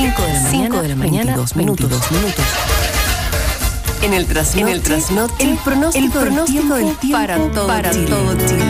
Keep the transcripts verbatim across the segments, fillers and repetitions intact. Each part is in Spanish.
cinco de la mañana, veintidós minutos. En el trasnoche, en el, trasnoche, el pronóstico, el pronóstico del tiempo para todo para Chile. Todo Chile.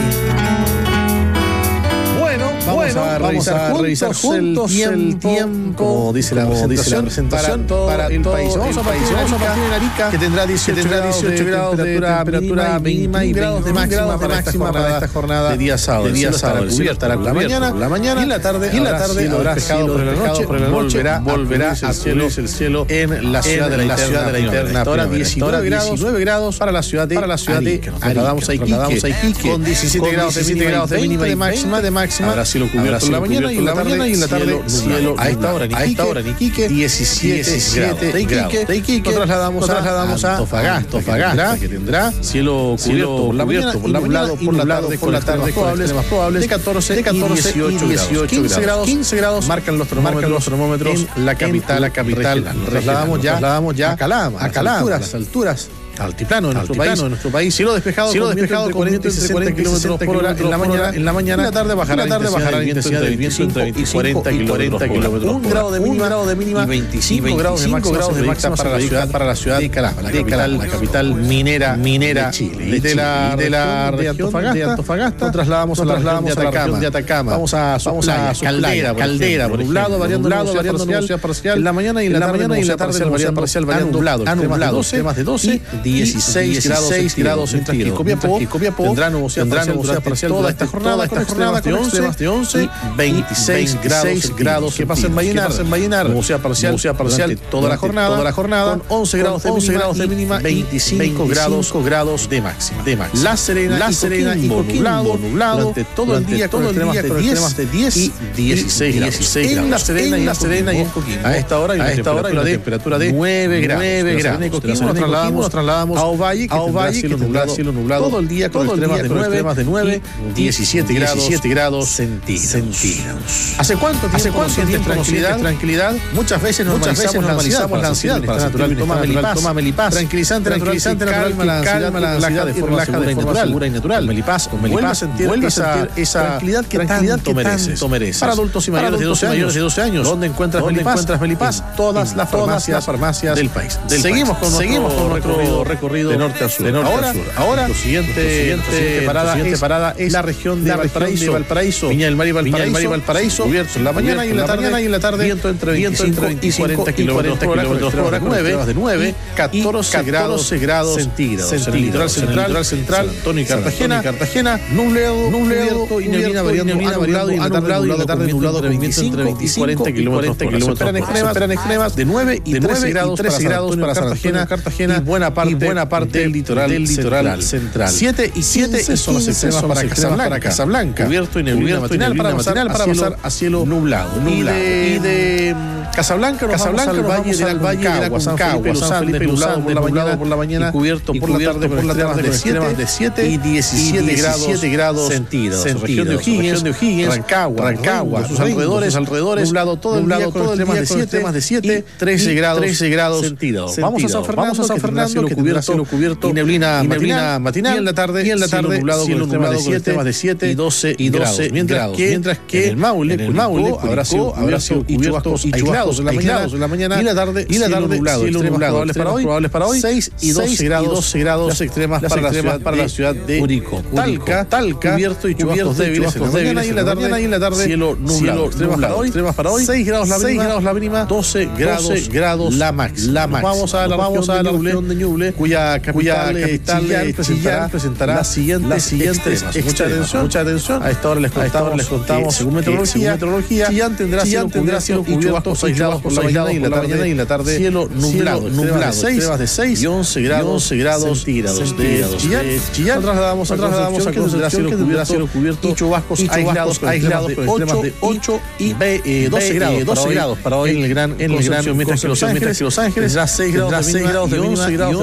Bueno, vamos bueno, a revisar, vamos a revisar juntos el tiempo, el tiempo, como dice la presentación, dice la presentación para todo para el todo país. Vamos a partir de Arica, que tendrá dieciocho grados de temperatura mínima y grados de máxima para esta jornada de día sábado. De día sábado, el cielo estará por la mañana, la mañana y en la tarde, y en la tarde habrá despejado por la noche, por la noche volverá a cubrirse el cielo en la ciudad de la eterna. Ahora diecinueve grados para la ciudad de para la ciudad de trasladamos a Iquique con diecisiete grados de mínima y de máxima de máxima. Habrá cielo cubierto por la mañana y en la tarde y en la tarde cielo a esta hora a esta hora en Iquique diecisiete grados de Iquique. Nos trasladamos trasladamos a Antofagasta que tendrá cielo cubierto por la mañana por la mañana por la tarde por la tarde más probables de catorce de catorce y dieciocho grados. quince grados marcan los termómetros en la capital la capital. Trasladamos ya trasladamos ya a Calama a Calama a las alturas altiplano en nuestro país, en nuestro país, cielo despejado, cielo despejado con cuarenta y sesenta kilómetros por hora en la mañana, en la mañana, en la tarde bajará, en la tarde bajará la intensidad del viento entre veinte y cuarenta kilómetros por hora. Un grado de mínima, grado de mínima y veinticinco grados de máxima para la ciudad, para la ciudad de Calama, la capital, la capital minera, minera de Chile. De la de la de Antofagasta, nos trasladamos a la región de Atacama. Vamos a vamos a Caldera, Caldera, por un lado variando lado variando nubosidad parcial en la mañana y en la mañana y en la tarde nubosidad parcial variando nublado, nublado, temas de doce dieciséis grados centígrados. Copiapó tendrá nubosidad parcial toda esta jornada, esta jornada con extremas de once, veintiséis grados que pasen en Vallenar, nubosidad parcial parcial toda la jornada, toda la jornada con once grados de mínima, veinticinco grados de máxima. La Serena, La Serena y Coquimbo nublado durante todo el día con extremas de diez y dieciséis grados. En La Serena y La Serena y en Coquimbo a esta hora y a esta hora la temperatura de nueve grados. Nos trasladamos trasladamos a Ovalle, que Ovalle, cielo, que nublado, cielo nublado todo el día con extremas de nueve, de nueve, diecisiete grados centígrados. ¿Hace cuánto tiempo, ¿Hace cuánto tiempo tranquilidad, tranquilidad? Muchas veces normalizamos la ansiedad, la ansiedad para natural, toma Melipaz, toma Melipaz, tranquilizante, tranquilizante, calma la ansiedad, la ansiedad de forma segura y natural. Melipaz, con Melipaz vuelve a sentir esa tranquilidad que tanto mereces. Para adultos y mayores de doce años, ¿dónde encuentras Melipaz? Todas las farmacias del país. Seguimos con nuestro recorrido de norte a sur. De norte ahora, a sur. Ahora, la siguiente, siguiente, parada, siguiente es, parada es la región de la Valparaíso, región de Valparaíso, Viña del Mar y Valparaíso, Viña del Mar y Valparaíso, cubierto en la mañana y en la tarde y en la tarde, viento entre veinticinco y cuarenta kilómetros por hora, de nueve, catorce grados centígrados. En el litoral central, central, Antonio y Cartagena, Cartagena, nublado, nublado y neblina variando, nublado y en la tarde nublado con viento entre veinticinco y cuarenta kilómetros por hora. Esperan extremas de nueve y trece grados para Cartagena, Cartagena y buena parte, y buena parte del litoral, del litoral central. siete y quince son las extremas para Casablanca, para Casablanca, cubierto y neblina matinal para pasar para pasar a cielo nublado, nublado. Y de Casablanca nos vamos al valle del Valle de la San Felipe, San Felipe nublado por la mañana, por la mañana y cubierto por la tarde por la tarde de siete y diecisiete grados centígrados. Región de O'Higgins, Rancagua, Rancagua, sus alrededores, alrededores nublado todo el día con extremas de siete, trece grados centígrados. Vamos a San Fernando, vamos a San Fernando que tendrá cielo cubierto y neblina matinal y en la tarde y en la tarde nublado con extremas de siete y doce mientras que mientras que en el Maule, el Maule habrá sido habrá sido cubierto y aislados en la mañana en la mañana y la tarde y la tarde nublado, extremas probables para hoy, probables para hoy seis y doce grados las extremas para la ciudad para la ciudad de Curicó. Talca, Talca cubierto y chubascos débiles en la mañana y en la tarde y en la tarde cielo nublado, extremas para hoy, extremas para hoy seis grados la mínima, grados la mínima, doce grados la max, la max. Vamos a la vamos a la región de Ñuble, cuya capital presentará presentará las siguientes extremas. Mucha atención, mucha atención. A esta hora les contamos, les contamos según meteorología, Chillán tendrá cielo cubierto aislados por la mañana y en la tarde y en la tarde cielo nublado, nublado, extremas de seis y once grados centígrados de Chillán. Trasladamos trasladamos a consideración que tendrá cielo cubierto y chubascos aislados aislados con extremas de ocho y doce grados para hoy en el gran en el gran mientras que Los Ángeles tendrá seis grados de mínima y once grados